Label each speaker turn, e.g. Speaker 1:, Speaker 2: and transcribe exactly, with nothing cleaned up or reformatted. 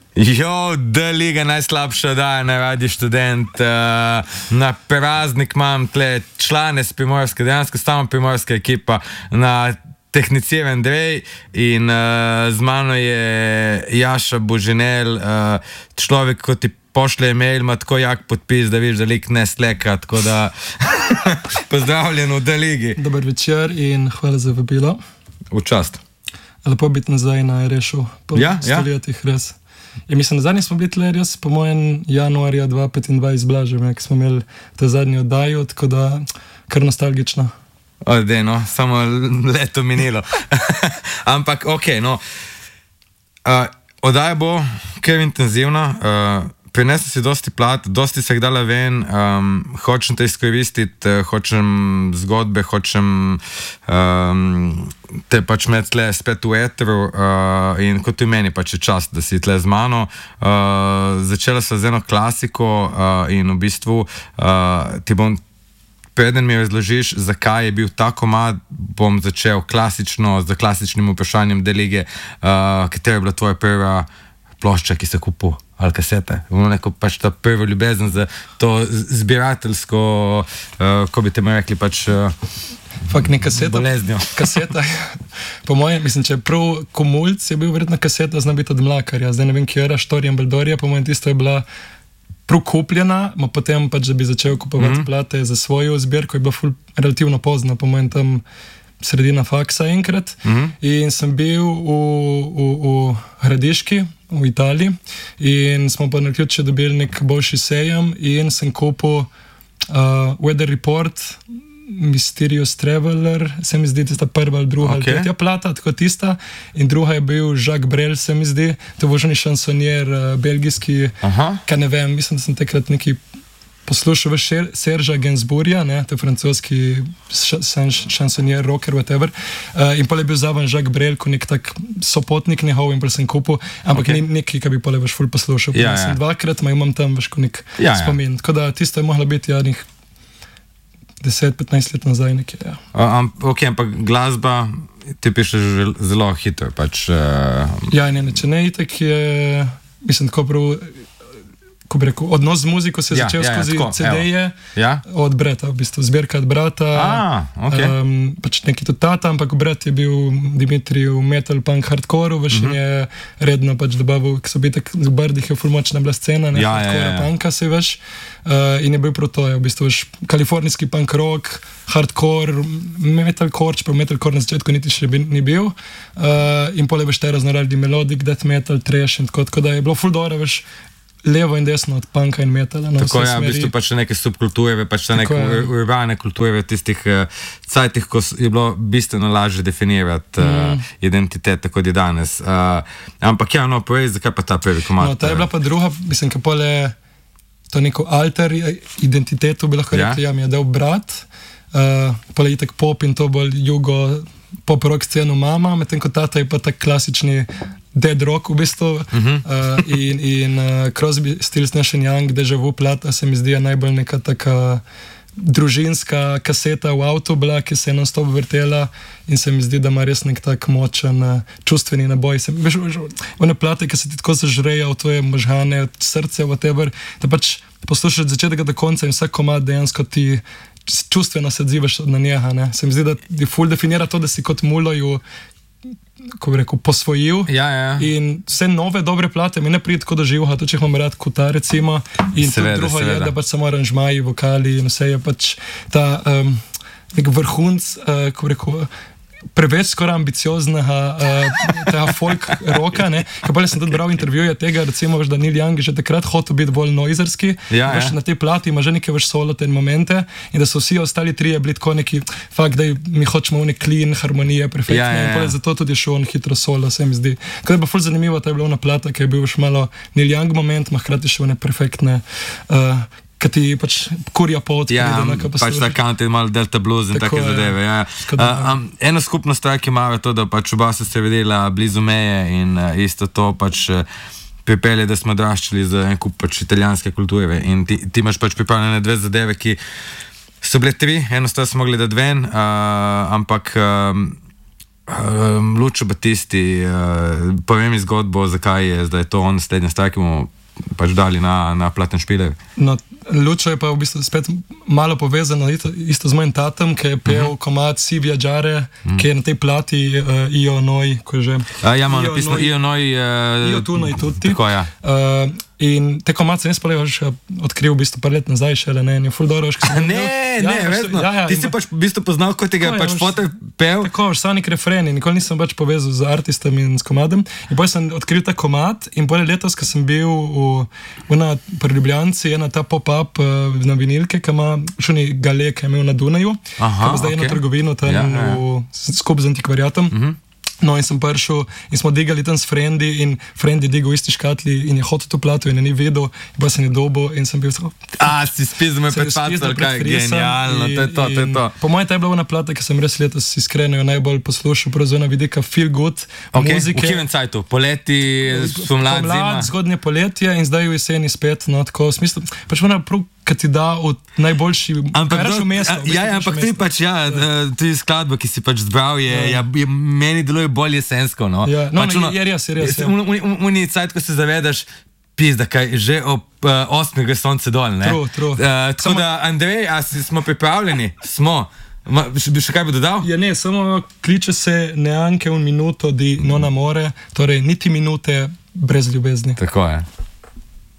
Speaker 1: Jo, da liga najslabša daje na Radio Študent. Uh, na praznik imam tle člane z Primorske, dejansko samo primorska ekipa na Tehniciran Drej in uh, z mano je Jaša Božinel, uh, človek, ko ti pošle e-mail, ima tako jak podpis, da viš, da lik ne sleka, tako da pozdravljeno v da ligi.
Speaker 2: Dobar večer in hvala za vabilo.
Speaker 1: V čast.
Speaker 2: Lepo biti nazaj na Rešu po
Speaker 1: ja,
Speaker 2: stoletjih ja. Res. Ja, mislim, zadnji smo bili tle res po mojem januarja dva tisoč petindvajset z Blažem, ki smo imeli te zadnje oddajo, tako da kar nostalgično.
Speaker 1: Odej, no, samo leto minilo. Ampak, ok, no, uh, oddaja bo kar intenzivna, uh, prinesel si dosti plat, dosti se jih dala ven, um, hočem te izkoristiti, hočem zgodbe, hočem um, te pač med tle spet v etru uh, in kot v meni pač je čast, da si tle z mano. Uh, začela se z eno klasiko uh, in v bistvu uh, ti bom, preden mi razložiš, zakaj je bil ta komad, bom začel klasično, z klasičnim vprašanjem da lige, uh, katera je bila tvoja prva plošča, ki se kupu, ali kasete. Neko pač ta prva ljubezen za to zbirateljsko, uh, ko bi te me rekli, pač uh,
Speaker 2: Fak, ne kaseta.
Speaker 1: Boleznjo.
Speaker 2: Kaseta. Po mojem, mislim, če je prav Komulc, je bil verjetno kaseta, zna biti od Mlakarja. Zdaj ne vem, kje era, Štorija in Beldorija, po mojem, tisto je bila prav kupljena, ma potem pač, da bi začel kupovati mm-hmm. plate za svojo zbirko, je bila ful, relativno pozna, po mojem, tam sredina faksa enkrat. Mm-hmm. In sem bil v, v, v Hradiški, v Italiji, in smo pa na ključe dobili nek boljši sejem in sem kupil uh, Weather Report, Mysterious Traveler, se mi zdi tista prva ali druga okay. ali tretja plata, tako tista, in druga je bil Jacques Brel, se mi zdi, to voženi šansonjer, uh, belgijski, kaj ne vem, mislim, da sem takrat neki poslušal Serža Gainsbourga, ne, to je francoski šansonjer, rocker, whatever, uh, in pole je bil zavan Jacques Brel, ko nek tak sopotnik njegov in pol sem kupil, ampak okay. ni neki, ki bi pole veš ful poslušal, ja, ja. Sem dvakrat, ma imam tam veš ko nek ja, spomin, ja. Tako da tisto je mohla biti ja, nek deset petnajst let nazaj nekje, ja.
Speaker 1: Um, ok, ampak glasba ti pišeš zelo hitro, pač... Uh...
Speaker 2: Ja, ne, ne, če ne, itak je, mislim, tako prav, ko bi rekel, odnos z muziko se je ja, začel ja, skozi ja, ce de-je
Speaker 1: ja?
Speaker 2: Od brata, v bistvu, zbirka od brata,
Speaker 1: ah, okay.
Speaker 2: um, pač neki tudi tata, ampak brat je bil Dimitri v metal, punk, hardcore, veš, mm-hmm. in je redno pač dobavil, ki so bili tak v Brdih je ful močna bila scena, ne,
Speaker 1: ja,
Speaker 2: hardcore,
Speaker 1: ja, ja.
Speaker 2: punka se veš, uh, in je bil prav to, je, v bistvu, veš, kalifornijski punk rock, hardcore, metalcore, čeprav metalcore na začetku niti še ni bil, uh, in pole veš te raznorazne melodic, death metal, trash in tako, tako da je bilo ful dobro, veš, levo in desno od punka in metala. No,
Speaker 1: tako je, ja, v bistvu pač neke subkulture, pač neke urbane kulture, tistih uh, cajtih, ko je bilo bistveno lažje definirati uh, mm. identitet, tako je danes. Uh, ampak ja, no, povej, zakaj pa ta prvi komad?
Speaker 2: No, ta je bila pa druga, mislim, ki pole to neko alter identiteto, bi lahko rekli, ja, mi je del brat, uh, pole itak pop in to bolj jugo pop rock sceno mama, medtem ko tata je pa tak klasični dead rock v bistvu uh-huh. uh, in, in uh, Crosby, Stills, Nash and Young, Deja Vu plata se mi zdi najbolj neka taka družinska kaseta v avtu bila, ki se je non-stop vrtela in se mi zdi, da ima res nek tak močen uh, čustveni naboj. Se, veš, veš, one plate, ki se ti tako zažrejo v tvoje možgane, srce, whatever, da pač poslušaš od začetka do konca in vsak komad dejansko ti čustveno se odzivaš na njega. Ne? Se mi zdi, da ti ful definira to, da si kot muloju ko bi rekel, posvojil
Speaker 1: ja, ja.
Speaker 2: In vse nove dobre plate mi ne pride tako do živha, to če imam rad kota recimo in seveda, tudi drugo seveda. Je, da pač samo aranžmaji, vokali in vse je pač ta um, nek vrhunc, uh, ko bi rekel, preveč skoraj ambicioznega uh, tega folk roka, ne, kaj pa sem tudi bral intervjuje tega, recimo, veš, da Neil Young že takrat hotel biti bolj noizerski,
Speaker 1: ja,
Speaker 2: veš,
Speaker 1: ja.
Speaker 2: Na tej plati ima že neke veš solote in momente in da so vsi ostali trije bili tako neki, fakt, da mi hočemo v nek clean, harmonije, perfektne, ja, ja, ja. In potem zato tudi je šel on hitro solo, se mi zdi. Kaj je pa ful zanimivo, ta je bila ona plata, ki je bil veš malo Neil Young moment, ma hkrati še one perfektne uh, ki ti pač kurja pot.
Speaker 1: Ja, pač ta country, malo Delta Blues in take zadeve. Ja. Uh, um, ena skupna stvar, ki ima je to, da pač oba se ste videla blizu meje in uh, isto to pač uh, pripelje, da smo odraščali za en kup pač italijanske kulture in ti, ti imaš pač pripravljene dve zadeve, ki so bile tri, eno stvar smo mogli dati ven, uh, ampak um, Um, Lučo Batisti, uh, povem mi zgodbo, zakaj je zdaj to on slednja stvar, ki mu pač dali na, na platen špiler.
Speaker 2: No, Lučo je pa v bistvu spet malo povezano isto, isto z mojim tatom, ki je pel uh -huh. komad Si viaggiare, uh -huh. ki je na tej plati uh, Io noi, ko je že.
Speaker 1: Uh, ja, imamo napisano Io noi. Uh,
Speaker 2: Io tu noi tutti.
Speaker 1: Tako, ja.
Speaker 2: Uh, in te komad sem jaz pa še odkril v bistvu par let nazaj, šele ne, je ful dobro.
Speaker 1: Ne, ne, vedno. Ja, ja, ti si pač v bistvu poznal, kot tega pač fotor pel.
Speaker 2: Tako, samo nek refreni, nikoli nisem pač povezal z artistom in s komadom. In potem sem odkril ta komad in potem letos, ko sem bil v, v na Ljubljanci, ena ta pop-up uh, na vinilke, ki ima šuni gale, ki je imel na Dunaju, ki pa zdaj okay. eno trgovino tam ja, ja. v, skupaj z antikvariatom. Uh -huh. No, in sem prišel in smo digali tam s frendi in frendi digal v isti škatli in je hotel to plato in je ni vedel, in pa sem je dobil in sem bil tako...
Speaker 1: A, si spizdo me predpacel, kaj je genialno, to je to, to je to.
Speaker 2: Po mojem, ta je bila ona plata, ki sem res letos iskreno najbolj poslušal, prav zona vidika feel good
Speaker 1: okay.
Speaker 2: muzike.
Speaker 1: V kivem cajtu? Poleti, pomlad, zima?
Speaker 2: Pomlad, zgodnje poletje in zdaj v jeseni spet, no, tako v smislu, pač ona prav, ki ti da v najboljši,
Speaker 1: ampak
Speaker 2: do, mesto,
Speaker 1: a, ja, ja, ampak ti pač, ja, tudi skladba, ki si pač zbral, je, ja. Ja, je meni deluje bolj jesensko, no.
Speaker 2: Ja, no, pač, no je res, je res.
Speaker 1: Uni cajt, ko se zavedaš, pizda, kaj, že ob uh, osmih gre sonce dol, ne?
Speaker 2: True, true. Uh,
Speaker 1: tako samo, da, Andrej, a si, smo pripravljeni? Smo. Ma, bi še kaj bi dodal?
Speaker 2: Ja, ne, samo kliče se neanche un minuto di non amore, torej niti minute brez ljubezni.
Speaker 1: Tako je.